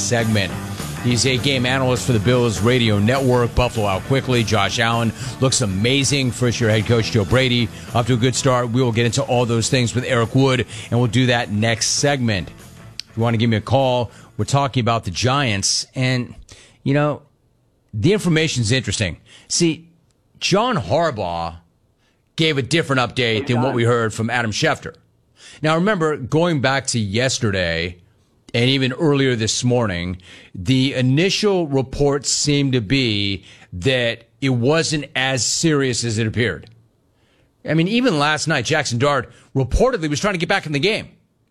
segment. He's a game analyst for the Bills Radio Network. Buffalo out quickly. Josh Allen looks amazing. First-year head coach Joe Brady off to a good start. We will get into all those things with Eric Wood, and we'll do that next segment. If you want to give me a call, we're talking about the Giants. And, you know, the information's interesting. See, John Harbaugh gave a different update than what we heard from Adam Schefter. Now, remember, going back to yesterday and even earlier this morning, the initial reports seemed to be that it wasn't as serious as it appeared. I mean, even last night, Jackson Dart reportedly was trying to get back in the game.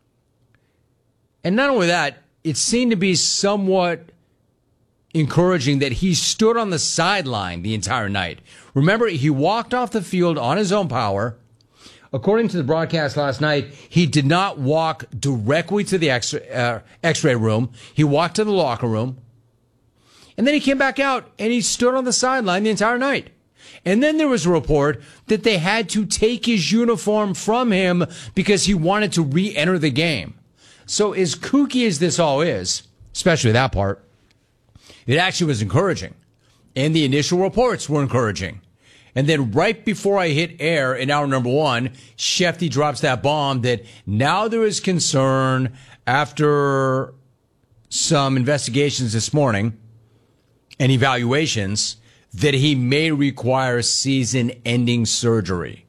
And not only that, it seemed to be somewhat encouraging that he stood on the sideline the entire night. Remember, he walked off the field on his own power. According to the broadcast last night, he did not walk directly to the X-ray room. He walked to the locker room. And then he came back out and he stood on the sideline the entire night. And then there was a report that they had to take his uniform from him because he wanted to re-enter the game. So as kooky as this all is, especially that part, it actually was encouraging. And the initial reports were encouraging. And then right before I hit air in hour number one, Shefty drops that bomb that now there is concern after some investigations this morning and evaluations that he may require season-ending surgery.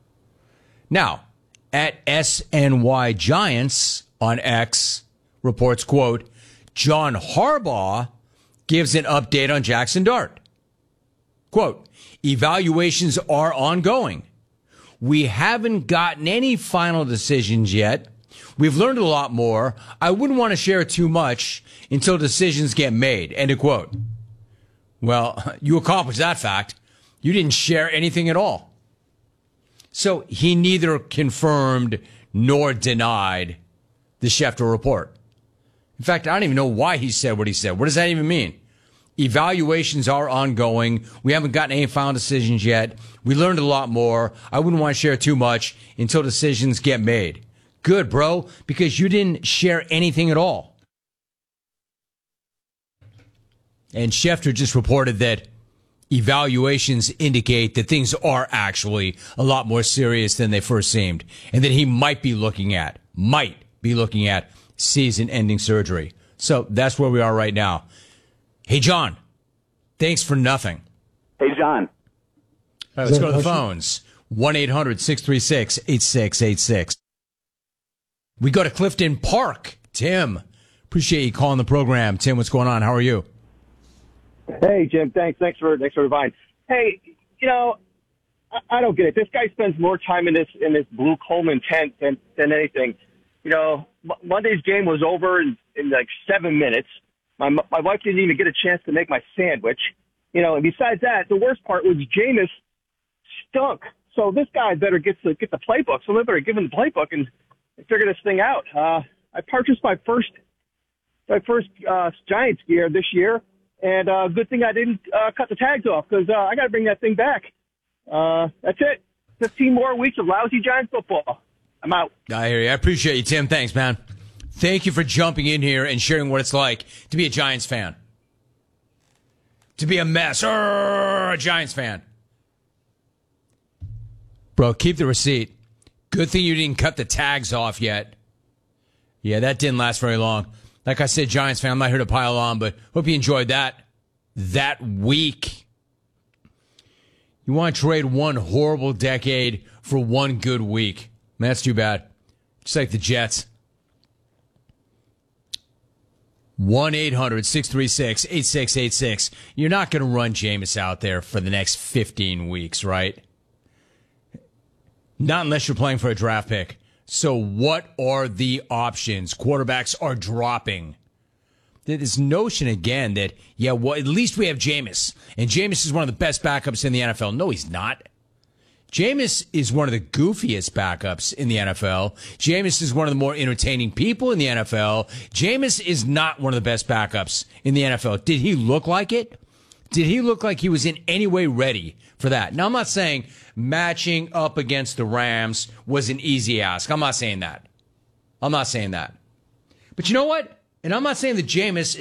Now, at SNY Giants on X reports, quote, John Harbaugh gives an update on Jackson Dart. Quote, evaluations are ongoing. We haven't gotten any final decisions yet. We've learned a lot more. I wouldn't want to share too much until decisions get made. End of quote. Well, you accomplished that fact. You didn't share anything at all. So he neither confirmed nor denied the Schefter report. In fact, I don't even know why he said what he said. What does that even mean? Evaluations are ongoing. We haven't gotten any final decisions yet. We learned a lot more. I wouldn't want to share too much until decisions get made. Good, bro, because you didn't share anything at all. And Schefter just reported that evaluations indicate that things are actually a lot more serious than they first seemed, and that he might be looking at season-ending surgery. So that's where we are right now. Hey, John, thanks for nothing. Hey, John. All right, let's go to the phones. 1-800-636-8686. We go to Clifton Park. Tim, appreciate you calling the program. Tim, what's going on? How are you? Hey, Jim. Thanks for inviting. Hey, you know, I don't get it. This guy spends more time in this blue Coleman tent than anything. You know, Monday's game was over in like 7 minutes. My wife didn't even get a chance to make my sandwich. You know, and besides that, the worst part was Jameis stunk. So this guy better get the playbook. So they better give him the playbook and figure this thing out. I purchased my first Giants gear this year, and good thing I didn't cut the tags off because I got to bring that thing back. That's it. 15 more weeks of lousy Giants football. I'm out. I hear you. I appreciate you, Tim. Thanks, man. Thank you for jumping in here and sharing what it's like to be a Giants fan. To be a mess. A Giants fan. Bro, keep the receipt. Good thing you didn't cut the tags off yet. Yeah, that didn't last very long. Like I said, Giants fan, I'm not here to pile on, but hope you enjoyed that week. You want to trade one horrible decade for one good week. Man, that's too bad. Just like the Jets. 1-800-636-8686. You're not going to run Jameis out there for the next 15 weeks, right? Not unless you're playing for a draft pick. So what are the options? Quarterbacks are dropping. This notion again that, yeah, well, at least we have Jameis. And Jameis is one of the best backups in the NFL. No, he's not. Jameis is one of the goofiest backups in the NFL. Jameis is one of the more entertaining people in the NFL. Jameis is not one of the best backups in the NFL. Did he look like it? Did he look like he was in any way ready for that? Now, I'm not saying matching up against the Rams was an easy ask. I'm not saying that. But you know what? And I'm not saying that Jameis